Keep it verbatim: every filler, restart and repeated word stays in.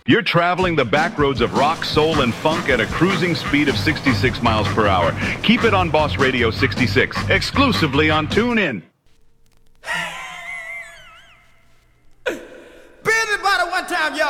You're traveling the back roads of rock, soul, and funk at a cruising speed of sixty-six miles per hour. Keep it on Boss Radio sixty-six, exclusively on TuneIn. Everybody one time, y'all.